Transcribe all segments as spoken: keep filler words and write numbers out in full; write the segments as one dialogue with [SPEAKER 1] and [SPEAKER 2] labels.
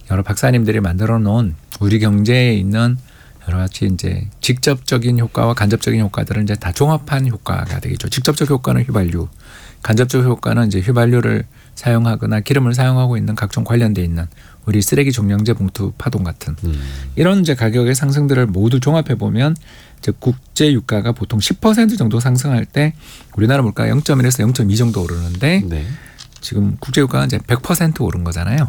[SPEAKER 1] 여러 박사님들이 만들어 놓은 우리 경제에 있는 여러 가지 이제 직접적인 효과와 간접적인 효과들은 이제 다 종합한 효과가 되겠죠. 직접적 효과는 휘발유, 간접적 효과는 이제 휘발유를 사용하거나 기름을 사용하고 있는 각종 관련돼 있는 우리 쓰레기 종량제 봉투 파동 같은 음. 이런 이제 가격의 상승들을 모두 종합해 보면 이제 국제 유가가 보통 십 퍼센트 정도 상승할 때 우리나라 물가가 영 점 일에서 영 점 이 정도 오르는데 네. 지금 국제 유가가 이제 백 퍼센트 오른 거잖아요.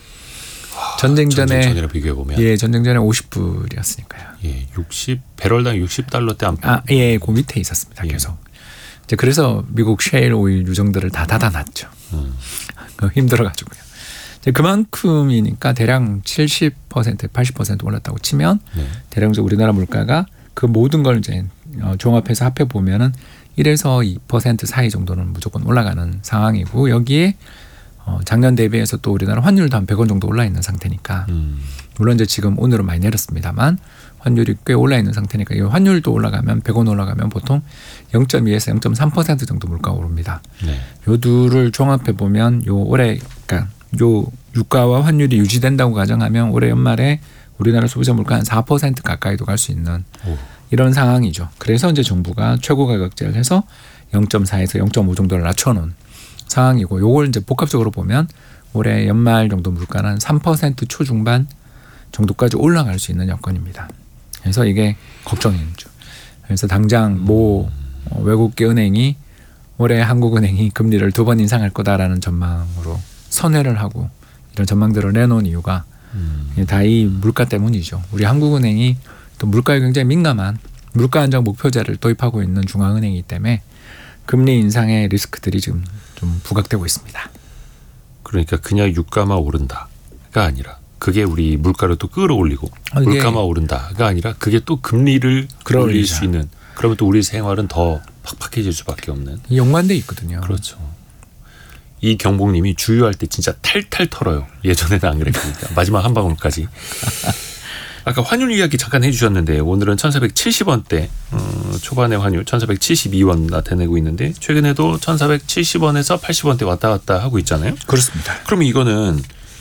[SPEAKER 2] 와,
[SPEAKER 1] 전쟁 전에
[SPEAKER 2] 전쟁 비교해 보면
[SPEAKER 1] 예, 전쟁 전에 오십 불이었으니까요.
[SPEAKER 2] 예, 육십 배럴당 육십 달러대 안.
[SPEAKER 1] 아, 예, 그 밑에 있었습니다. 예. 계속. 이제 그래서 미국 셰일 오일 유정들을 다 닫아놨죠. 음. 힘들어가지고요. 이제 그만큼이니까 대략 칠십 퍼센트, 팔십 퍼센트 올랐다고 치면 네. 대략적으로 우리나라 물가가 그 모든 걸 이제 종합해서 합해 보면은 일에서 이 퍼센트 사이 정도는 무조건 올라가는 상황이고 여기에 어 작년 대비해서 또 우리나라 환율도 한 백 원 정도 올라 있는 상태니까 음. 물론 이제 지금 오늘은 많이 내렸습니다만 환율이 꽤 올라 있는 상태니까 이 환율도 올라가면 백 원 올라가면 보통 영 점 이에서 영 점 삼 퍼센트 정도 물가가 오릅니다. 네. 요 둘을 종합해 보면 요 올해 그러니까 요 유가와 환율이 유지된다고 가정하면 올해 연말에 우리나라 소비자 물가 한 사 퍼센트 가까이도 갈 수 있는 오. 이런 상황이죠. 그래서 이제 정부가 최고 가격제를 해서 영 점 사에서 영 점 오 정도를 낮춰놓은 상황이고 요걸 이제 복합적으로 보면 올해 연말 정도 물가는 한 삼 퍼센트 초중반 정도까지 올라갈 수 있는 여건입니다. 그래서 이게 걱정이죠. 그래서 당장 모 외국계 은행이 올해 한국은행이 금리를 두 번 인상할 거다라는 전망으로 선회를 하고 이런 전망들을 내놓은 이유가 음. 다 이 물가 때문이죠. 우리 한국은행이 또 물가에 굉장히 민감한 물가 안정 목표제를 도입하고 있는 중앙은행이기 때문에 금리 인상의 리스크들이 지금 좀 부각되고 있습니다.
[SPEAKER 2] 그러니까 그냥 유가만 오른다가 아니라 그게 우리 물가를 또 끌어올리고 아, 물가만 오른다가 아니라 그게 또 금리를 끌어올릴 수 있는 그러면 또 우리 생활은 더 팍팍해질 수밖에 없는
[SPEAKER 1] 연관돼 있거든요.
[SPEAKER 2] 그렇죠. 이 경복님이 주유할 때 진짜 탈탈 털어요. 예전에는 안 그랬으니까 마지막 한 방울까지. 아까 환율 이야기 잠깐 해주셨는데 오늘은 천사백칠십 원대 음, 초반의 환율 천사백칠십이 원 나타내고 있는데 최근에도 천사백칠십 원에서 팔십 원대 왔다 갔다 하고 있잖아요.
[SPEAKER 1] 그렇습니다.
[SPEAKER 2] 그러면 이거는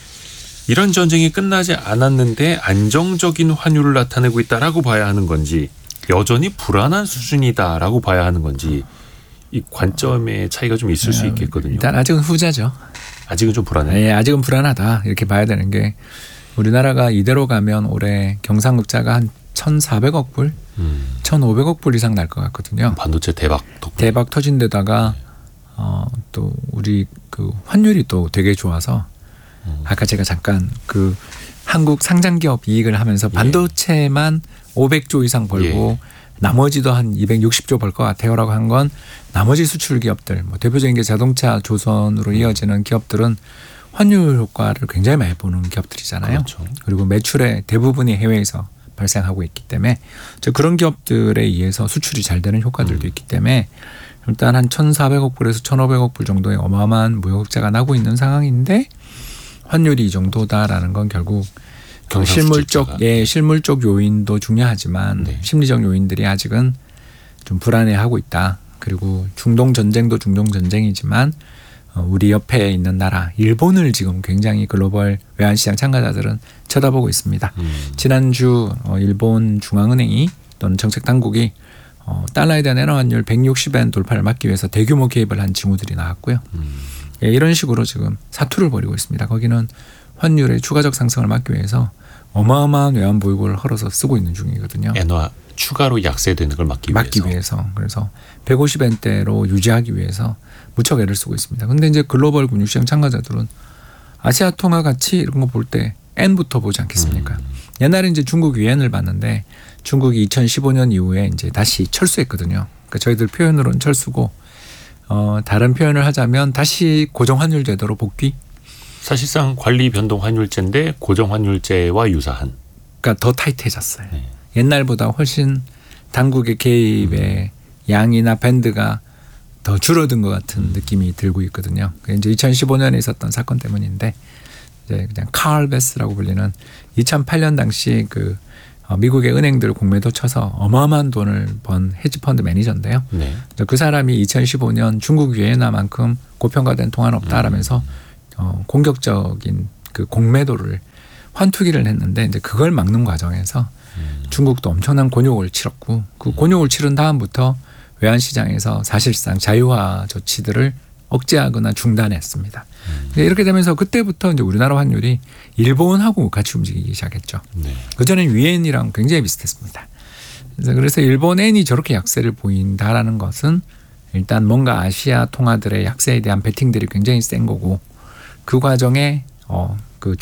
[SPEAKER 2] 이런 전쟁이 끝나지 않았는데 안정적인 환율을 나타내고 있다라고 봐야 하는 건지 여전히 불안한 수준이다라고 봐야 하는 건지 이 관점의 차이가 좀 있을 수 있겠거든요.
[SPEAKER 1] 일단 아직은 후자죠.
[SPEAKER 2] 아직은 좀 불안해요.
[SPEAKER 1] 네, 아직은 불안하다 이렇게 봐야 되는 게 우리나라가 이대로 가면 올해 경상흑자가 한 천사백억 불, 음. 천오백억 불 이상 날 것 같거든요.
[SPEAKER 2] 반도체 대박 덕분.
[SPEAKER 1] 대박 터진 데다가 네. 어, 또 우리 그 환율이 또 되게 좋아서 음. 아까 제가 잠깐 그 한국 상장기업 이익을 하면서 반도체만 예. 오백조 이상 벌고 예. 나머지도 한 이백육십조 벌 것 같아요라고 한 건 나머지 수출 기업들 뭐 대표적인 게 자동차 조선으로 이어지는 기업들은 환율 효과를 굉장히 많이 보는 기업들이잖아요.
[SPEAKER 2] 그렇죠.
[SPEAKER 1] 그리고 매출의 대부분이 해외에서 발생하고 있기 때문에 그런 기업들에 의해서 수출이 잘 되는 효과들도 음. 있기 때문에 일단 한 천사백억 불에서 천오백억 불 정도의 어마어마한 무역흑자가 나고 있는 상황인데 환율이 이 정도다라는 건 결국 실물적, 예, 실물적 요인도 중요하지만 네. 심리적 요인들이 아직은 좀 불안해하고 있다. 그리고 중동 전쟁도 중동 전쟁이지만 우리 옆에 있는 나라 일본을 지금 굉장히 글로벌 외환시장 참가자들은 쳐다보고 있습니다. 음. 지난주 일본 중앙은행이 또는 정책당국이 달러에 대한 엔화환율 백육십 엔 돌파를 막기 위해서 대규모 개입을 한 징후들이 나왔고요. 음. 예, 이런 식으로 지금 사투를 벌이고 있습니다. 거기는 환율의 추가적 상승을 막기 위해서 어마어마한 외환 보유고를 헐어서 쓰고 있는 중이거든요.
[SPEAKER 2] 엔화 추가로 약세되는 걸 막기,
[SPEAKER 1] 막기
[SPEAKER 2] 위해서.
[SPEAKER 1] 위해서. 그래서 백오십 엔대로 유지하기 위해서 무척 애를 쓰고 있습니다. 그런데 이제 글로벌 금융시장 참가자들은 아시아 통화 가치 이런 거 볼 때 엔부터 보지 않겠습니까? 음. 옛날에 이제 중국 위엔을 봤는데 중국이 이천십오 년 이후에 이제 다시 철수했거든요. 그러니까 저희들 표현으로는 철수고 어, 다른 표현을 하자면 다시 고정 환율 제도로 복귀.
[SPEAKER 2] 사실상 관리 변동 환율제인데 고정 환율제와 유사한.
[SPEAKER 1] 그러니까 더 타이트해졌어요. 네. 옛날보다 훨씬 당국의 개입의 음. 양이나 밴드가 더 줄어든 것 같은 음. 느낌이 들고 있거든요. 이제 이천십오 년에 있었던 사건 때문인데 이제 그냥 칼 베스라고 불리는 이천팔 년 당시 그 미국의 은행들 공매도 쳐서 어마어마한 돈을 번 헤지펀드 매니저인데요. 네. 그 사람이 이천십오 년 중국 위엔화만큼 고평가된 통화는 없다라면서 음. 어, 공격적인 그 공매도를 환투기를 했는데 이제 그걸 막는 과정에서 음. 중국도 엄청난 곤욕을 치렀고 그 곤욕을 치른 다음부터 외환 시장에서 사실상 자유화 조치들을 억제하거나 중단했습니다. 음. 이렇게 되면서 그때부터 이제 우리나라 환율이 일본하고 같이 움직이기 시작했죠. 네. 그 전엔 위엔이랑 굉장히 비슷했습니다. 그래서, 그래서 일본 엔이 저렇게 약세를 보인다라는 것은 일단 뭔가 아시아 통화들의 약세에 대한 베팅들이 굉장히 센 거고 그 과정에 어, 그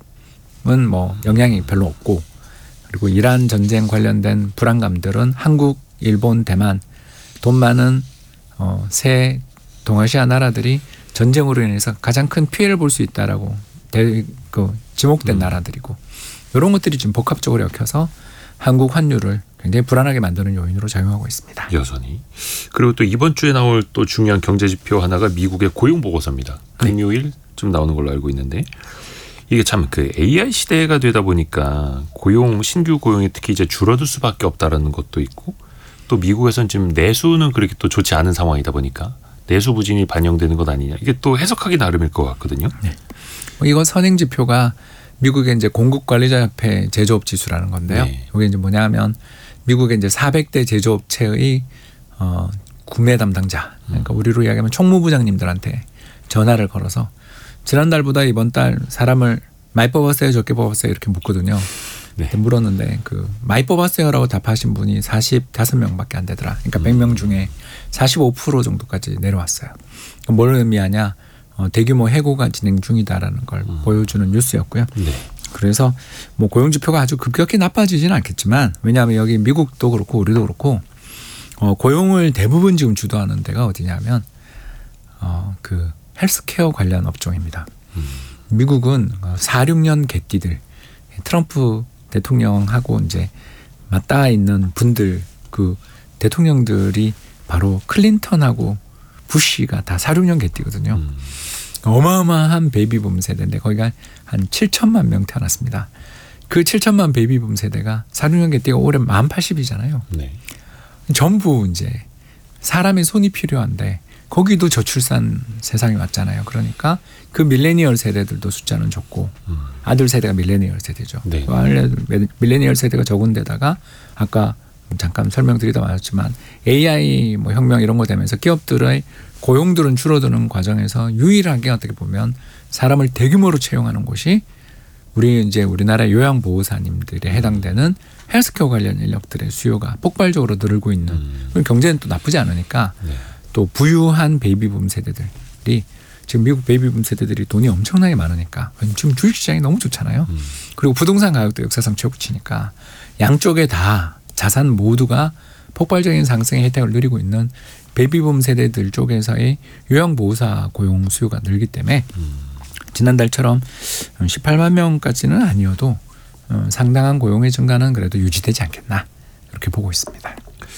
[SPEAKER 1] 중국은 뭐 영향이 별로 없고 그리고 이란 전쟁 관련된 불안감들은 한국, 일본, 대만 돈 많은 어, 세 동아시아 나라들이 전쟁으로 인해서 가장 큰 피해를 볼 수 있다라고 대, 그 지목된 음. 나라들이고 이런 것들이 지금 복합적으로 엮여서 한국 환율을 굉장히 불안하게 만드는 요인으로 작용하고 있습니다.
[SPEAKER 2] 여전히. 그리고 또 이번 주에 나올 또 중요한 경제 지표 하나가 미국의 고용 보고서입니다. 금요일 좀 나오는 걸로 알고 있는데 이게 참 그 에이아이 시대가 되다 보니까 고용 신규 고용이 특히 이제 줄어들 수밖에 없다라는 것도 있고 또 미국에서는 지금 내수는 그렇게 또 좋지 않은 상황이다 보니까 내수 부진이 반영되는 것 아니냐 이게 또 해석하기 나름일 것 같거든요.
[SPEAKER 1] 네. 이건 선행 지표가 미국의 이제 공급관리자협회 제조업 지수라는 건데요. 네. 이게 이제 뭐냐면 미국의 이제 사백 대 제조업체의 어, 구매 담당자, 그러니까 우리로 이야기하면 총무부장님들한테 전화를 걸어서 지난달보다 이번 달 사람을 많이 뽑았어요, 적게 뽑았어요 이렇게 묻거든요. 네. 물었는데 그 많이 뽑았어요라고 답하신 분이 사십오 명밖에 안 되더라. 그러니까 음. 백 명 중에 사십오 퍼센트 정도까지 내려왔어요. 그러니까 뭘 의미하냐? 어, 대규모 해고가 진행 중이다라는 걸 음. 보여주는 뉴스였고요. 네. 그래서 뭐 고용 지표가 아주 급격히 나빠지지는 않겠지만 왜냐하면 여기 미국도 그렇고 우리도 그렇고 어, 고용을 대부분 지금 주도하는 데가 어디냐면 어, 그 헬스케어 관련 업종입니다. 음. 미국은 사륙 년 개띠들 트럼프 대통령하고 이제 맞닿아 있는 분들 그 대통령들이 바로 클린턴하고 부시가 다 사륙 년 개띠거든요. 음. 어마어마한 베이비붐 세대인데 거기가 한 칠천만 명 태어났습니다. 그 칠천만 베이비붐 세대가 사륙 년 개띠가 올해 만 팔십이잖아요. 네. 전부 이제 사람의 손이 필요한데 거기도 저출산 세상이 왔잖아요. 그러니까 그 밀레니얼 세대들도 숫자는 적고 음. 아들 세대가 밀레니얼 세대죠. 네. 밀레니얼 세대가 적은 데다가 아까 잠깐 설명드리다 말았지만 에이아이 뭐 혁명 이런 거 되면서 기업들의 고용들은 줄어드는 과정에서 유일하게 어떻게 보면 사람을 대규모로 채용하는 곳이 우리 이제 우리나라 요양보호사님들에 해당되는 헬스케어 관련 인력들의 수요가 폭발적으로 늘고 있는 음. 경제는 또 나쁘지 않으니까 네. 또 부유한 베이비붐 세대들이 지금 미국 베이비붐 세대들이 돈이 엄청나게 많으니까 지금 주식시장이 너무 좋잖아요. 음. 그리고 부동산 가격도 역사상 최고치니까 양쪽에 다 자산 모두가 폭발적인 상승의 혜택을 누리고 있는 베이비붐 세대들 쪽에서의 요양보호사 고용 수요가 늘기 때문에 음. 지난달처럼 십팔만 명까지는 아니어도 상당한 고용의 증가는 그래도 유지되지 않겠나 이렇게 보고 있습니다.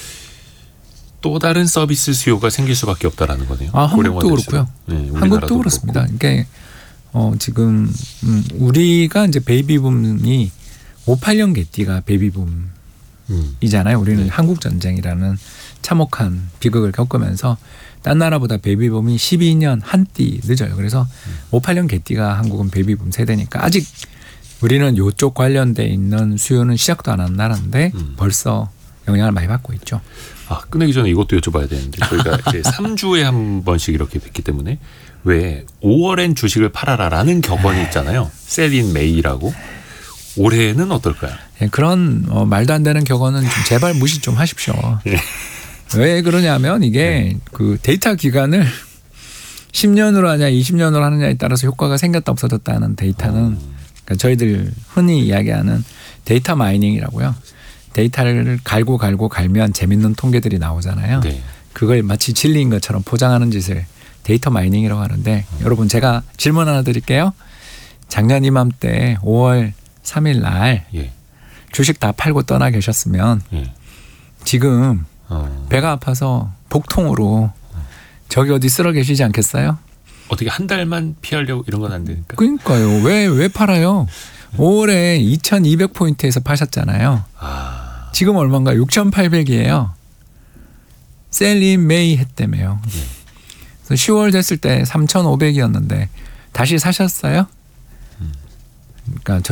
[SPEAKER 2] 또 다른 서비스 수요가 생길 수밖에 없다라는 거네요.
[SPEAKER 1] 아, 한국도 그렇고요. 네, 한국도 그렇습니다. 그러니까 어, 지금 음, 우리가 이제 베이비붐이 오십팔 년 개띠가 베이비붐이잖아요. 우리는 네. 한국 전쟁이라는 참혹한 비극을 겪으면서 딴 나라보다 베이비붐이 십이 년 한띠 늦어요. 그래서 음. 오십팔 년 개띠가 한국은 베이비붐 세대니까 아직 우리는 이쪽 관련돼 있는 수요는 시작도 안 한 나라인데 음. 벌써 영향을 많이 받고 있죠.
[SPEAKER 2] 아, 끝내기 전에 이것도 여쭤봐야 되는데 저희가 이제 삼 주에 한 번씩 이렇게 됐기 때문에 왜 오월엔 주식을 팔아라라는 격언이 있잖아요. 셀인 메이라고. 올해는 어떨까요?
[SPEAKER 1] 네, 그런 어, 말도 안 되는 격언은 좀 제발 무시 좀 하십시오. 네. 왜 그러냐면 이게 네. 그 데이터 기간을 십 년으로 하냐 이십 년으로 하느냐에 따라서 효과가 생겼다 없어졌다는 데이터는 음. 그러니까 저희들 흔히 이야기하는 데이터 마이닝이라고요. 데이터를 갈고 갈고 갈면 재밌는 통계들이 나오잖아요. 네. 그걸 마치 진리인 것처럼 포장하는 짓을 데이터 마이닝이라고 하는데 음. 여러분 제가 질문 하나 드릴게요. 작년 이맘때 오월 삼일 날 예. 주식 다 팔고 떠나 계셨으면 예. 지금 어. 배가 아파서 복통으로 저기 어디 쓰러 계시지 않겠어요?
[SPEAKER 2] 어떻게 한 달만 피하려고 이런 건 안 되니까?
[SPEAKER 1] 그러니까요. 왜, 왜 팔아요? 오월에 이천이백 포인트에서 파셨잖아요. 아. 지금 얼마인가? 육천팔백이에요. 셀린 메이 했다며요. 네. 그래서 시월 됐을 때 삼천오백이었는데 다시 사셨어요? 음. 그러니까 저